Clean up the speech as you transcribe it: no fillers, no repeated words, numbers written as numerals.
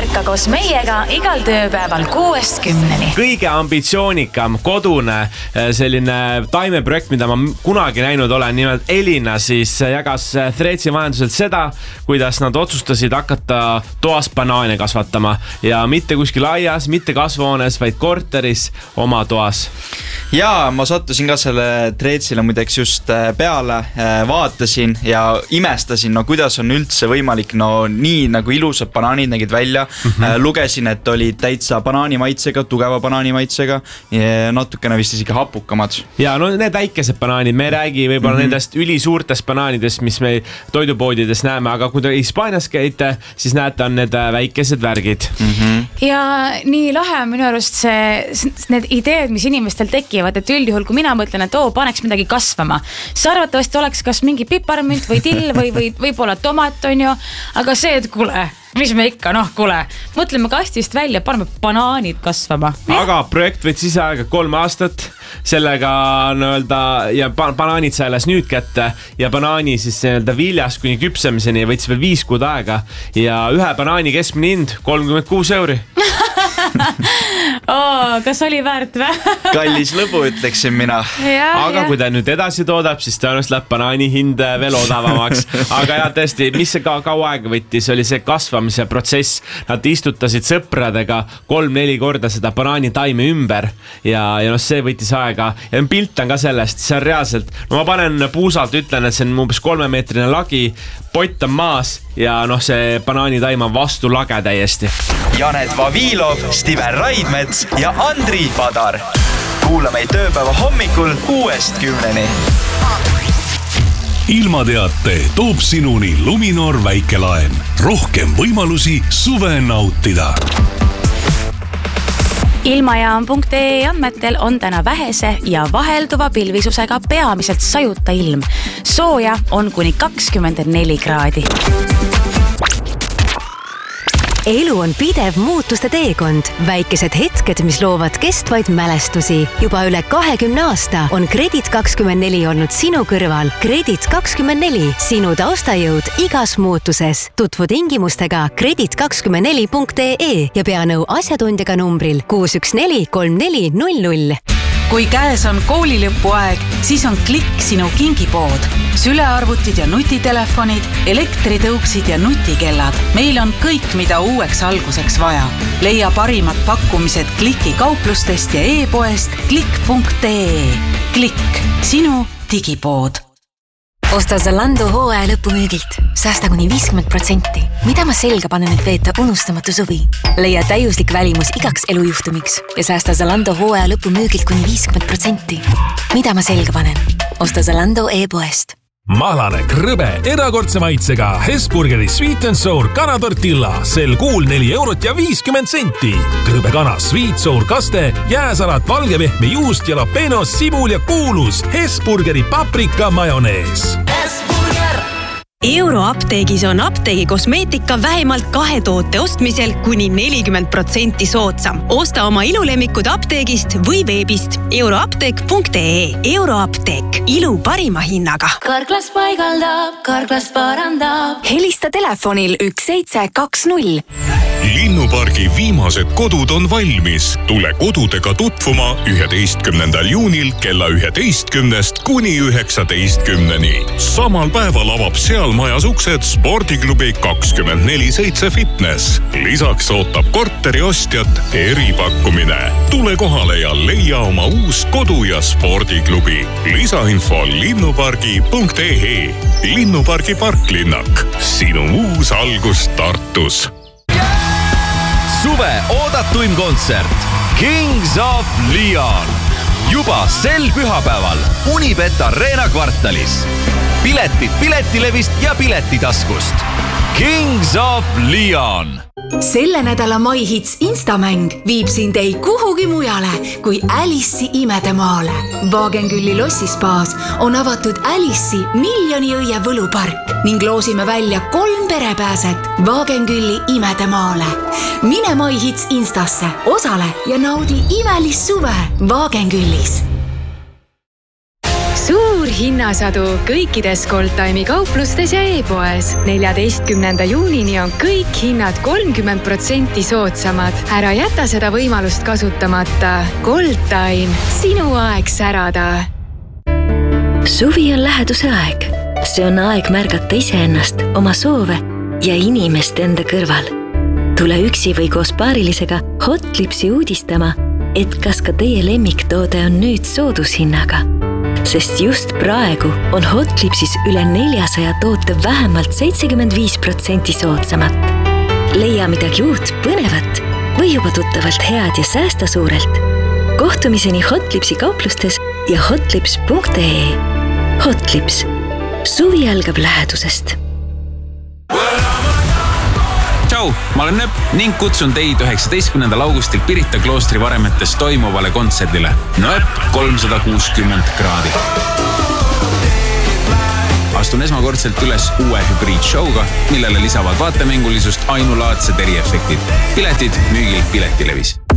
ärka koos meiega igal tööpäeval 6-10. Kõige ambitsioonikam kodune selline taimeprojekt, mida ma kunagi näinud olen, nimelt Elina siis jagas Threadsi vahenduselt seda, kuidas nad otsustasid hakata toas banaane kasvatama ja mitte kuskil aias, mitte kasvuhoones, vaid korteris oma toas. Ja ma sattusin ka selle Threadsile muideks just peale, vaatasin ja imestasin, no kuidas on üldse võimalik, no nii nagu ilusad banaanid nägid välja. Lugesin, et olid täitsa banaanimaitsega, tugeva banaanimaitsega, natukene vist isegi hapukamad. Ja no need väikesed banaanid, me ei räägi võib-olla nendest ülisuurtest banaanidest, mis me toidupoodides näeme, aga kui te Hispaanias käite, siis näete, on need väikesed värgid. Ja nii lahe on minu arust need ideed, mis inimestel tekivad, et üldjuhul, kui mina mõtlen, et paneks midagi kasvama, siis arvatavasti oleks kas mingi piparmünt või till või võib-olla tomat on ju, aga see, et kuule, mis me ikka, kuule, mõtleme kastist välja, paneme banaanid kasvama. Aga projekt võttis ise aega 3 aastat, sellega ja banaanid sai alles nüüd kätte ja banaani siis viljas kuni küpsemiseni võttis veel 5 kuud aega ja ühe banaani keskmine hind 36 €. Kas oli väärt või? Kallis lõbu, ütleksin mina. Aga kui ta nüüd edasi toodab, siis tõenäoliselt läheb banaani hind veel odavamaks. Aga ja tõesti, mis see kaua aega võttis, oli see kasvamise protsess. Nad istutasid sõpradega 3-4 korda seda banaani taime ümber ja see võttis aega. Ja pilt on ka sellest, see on reaalselt. Ma panen puusalt, ütlen, et see on umbes 3-meetrine lagi, pott on maas ja see banaani taim on vastu lage täiesti. Janet Vavilov, Stiven Raidmets ja Andri Padar. Kuula meid tööpäeva hommikul 6-10. Ilmateate toob sinuni Luminor väikelaen. Rohkem võimalusi suve nautida. Ilmajaam.ee andmetel on täna vähese ja vahelduva pilvisusega peamiselt sajuta ilm. Sooja on kuni 24 kraadi. Elu on pidev muutuste teekond. Väikesed hetked, mis loovad kestvaid mälestusi. Juba üle 20 aasta on Kredit24 olnud sinu kõrval. Kredit24, sinu taustajõud igas muutuses. Tutvu tingimustega kredit24.ee ja pea nõu asjatundjaga numbril 614 3400. Kui käes on koolilõpuaeg, siis on Klikk sinu kingipood. Sülearvutid ja nutitelefonid, elektritõuksid ja nutikellad. Meil on kõik, mida uueks alguseks vaja. Leia parimad pakkumised Klikki kauplustest ja e-poest klikk.ee. Klikk, sinu digipood. Osta Zalando hooaja lõpumüügilt. Säästa kuni 50%. Mida ma selga panen, et veeta unustamatu suvi? Leia täiuslik välimus igaks elujuhtumiks ja säästa Zalando hooaja lõpumüügilt kuni 50%. Mida ma selga panen? Osta Zalando e-poest. Mahlane krõbe erakordse maitsega Hesburgeri Sweet and Sour kanatortilla. Sel kuul 4,50 €. Krõbe kana Sweet Sour kaste, jääsalat, valgepehme juust, jalapeno, sibul ja kuulus. Hesburgeri paprika majonees. Euroapteegis on apteegi kosmeetika vähemalt 2 toote ostmisel kuni 40% soodsam. Osta oma ilulemikud apteegist või veebist euroapteek.ee. Euroapteek, ilu parima hinnaga. Karklas paigaldab, Karklas parandab. Helista telefonil 1720. Linnupargi viimased kodud on valmis. Tule kodudega tutvuma 11. juunil kella 11 kuni 19. Samal päeval avab seal majas uksed spordiklubi 24/7 Fitness. Lisaks ootab korteri ostjat eripakkumine. Tule kohale ja leia oma uus kodu- ja spordiklubi. Lisainfo linnupargi.ee. Linnupargi parklinnak. Sinu uus algus Tartus. Suve oodatuim kontsert Kings of Leon. Juba sel pühapäeval Unibet Arena kvartalis. Piletid Piletilevist ja Piletitaskust. Kings of Leon. Selle nädala MyHits instamäng viib sind ei kuhugi mujale kui Alice'i imedemaale. Wagenkülli lossispaas on avatud Alice'i miljoni õie võlupark ning loosime välja 3 perepääset Wagenkülli imedemaale. Mine MyHits instasse, osale ja naudi imelist suve Wagenküllis. Suur hinnasadu kõikides Goldtime'i kauplustes ja e-poes. 14. juunini on kõik hinnad 30% soodsamad. Ära jäta seda võimalust kasutamata. Goldtime, sinu aeg särada. Suvi on läheduse aeg. See on aeg märgata iseennast, oma soove ja inimest enda kõrval. Tule üksi või koos paarilisega Hotlipsi uudistama, et kas ka teie lemmiktoode on nüüd soodushinnaga. Sest just praegu on Hotlipsis üle 400 toote vähemalt 75% soodsamat. Leia midagi uut, põnevat või juba tuttavalt head ja säästa suurelt. Kohtumiseni Hotlipsi kauplustes ja hotlips.ee. Hotlips. Suvi algab lähedusest. Tšau, ma olen Nööp ning kutsun teid 19. augustil Pirita kloostri varemetes toimuvale kontserdile. Nööp 360 kraadi. Astun esmakordselt üles uue hübriidshowga, millele lisavad vaatemängulisust ainulaadsed eriefektid. Piletid müügil Piletilevis.